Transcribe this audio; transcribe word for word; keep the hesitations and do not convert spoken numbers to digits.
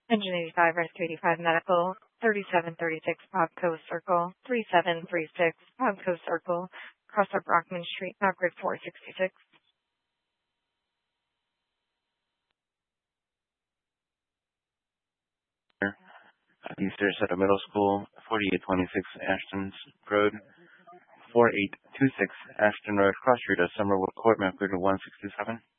Engine eighty-five, Rescue eighty-five Medical, thirty-seven thirty-six Pobco Circle, thirty-seven thirty-six Pobco Circle, across our Brockman Street, now grid four sixty-six. East Sarasota Middle School, forty-eight twenty-six Ashton Road, forty-eight twenty-six Ashton Road, cross street of Summerwood Court, map grid one sixty-seven.